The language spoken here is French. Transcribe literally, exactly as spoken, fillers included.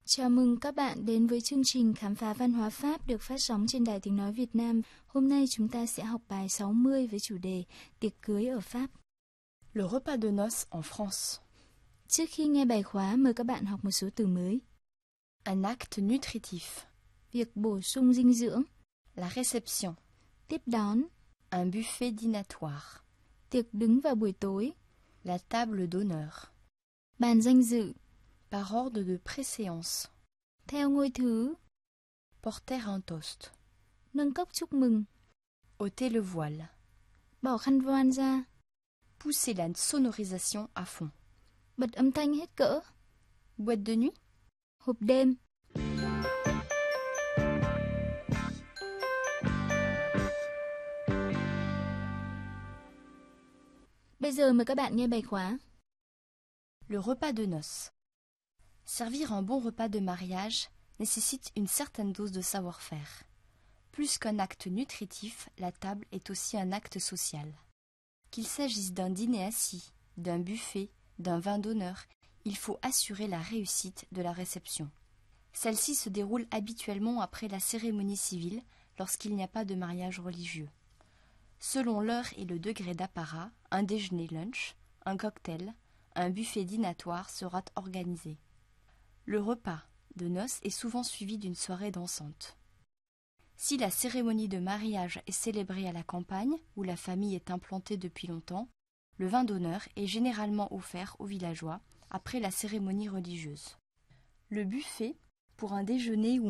Chào mừng các bạn đến với chương trình Khám phá văn hóa Pháp được phát sóng trên Đài Tiếng Nói Việt Nam. Hôm nay chúng ta sẽ học bài sáu mươi với chủ đề Tiệc cưới ở Pháp. Le repas de noces en France. Trước khi nghe bài khóa, mời các bạn học một số từ mới. Un acte nutritif. Việc bổ sung dinh dưỡng. La réception. Tiếp đón. Un buffet dînatoire. Tiệc đứng vào buổi tối. La table d'honneur. Bàn danh dự. Par ordre de préséance. Theo ngôi thứ. Porter un toast. Nâng cốc chúc mừng. Ôter le voile. Bỏ khăn voan ra. Pousser la sonorisation à fond. Bật âm thanh hết cỡ. Boîte de nuit. Hộp đêm. Bây giờ mời các bạn nghe bài khóa. Le repas de noces. Servir un bon repas de mariage nécessite une certaine dose de savoir-faire. Plus qu'un acte nutritif, la table est aussi un acte social. Qu'il s'agisse d'un dîner assis, d'un buffet, d'un vin d'honneur, il faut assurer la réussite de la réception. Celle-ci se déroule habituellement après la cérémonie civile lorsqu'il n'y a pas de mariage religieux. Selon l'heure et le degré d'apparat, un déjeuner-lunch, un cocktail, un buffet dînatoire sera organisé. Le repas de noces est souvent suivi d'une soirée dansante. Si la cérémonie de mariage est célébrée à la campagne, où la famille est implantée depuis longtemps, le vin d'honneur est généralement offert aux villageois après la cérémonie religieuse. Le buffet, pour un déjeuner ou